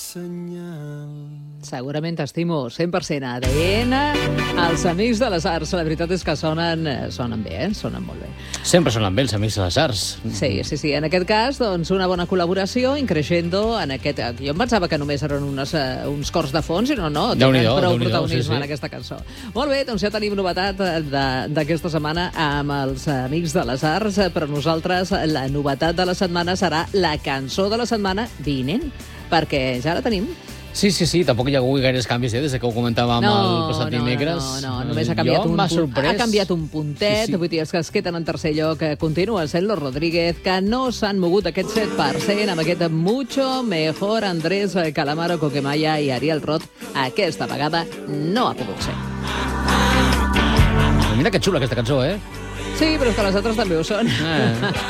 Segurament t'estimo, 100% ADN, els Amics de les Arts. La veritat és que sonen bé, sonen molt bé. Sempre sonen bé els Amics de les Arts. Sí. En aquest cas, doncs, una bona col·laboració, Increscendo, en aquest... Jo em pensava que només eren uns cors de fons, i no, tenen prou protagonisme en aquesta cançó. Molt bé, doncs ja tenim novetat d'aquesta setmana amb els Amics de les Arts, però nosaltres la novetat de la setmana serà la cançó de la setmana vinent, perquè ja la tenim. Sí, tampoc hi ha hagut gaires canvis, des que ho comentàvem el passat dimecres. No, només ha canviat un puntet, sí. Vull dir, els que es queden en tercer lloc continuen sent los Rodríguez, que no s'han mogut aquest 7% amb aquest Mucho Mejor. Andrés Calamaro, Coquemaya i Ariel Roth aquesta vegada no ha pogut ser. Mira que xula aquesta cançó, Sí, però és que les altres també ho són.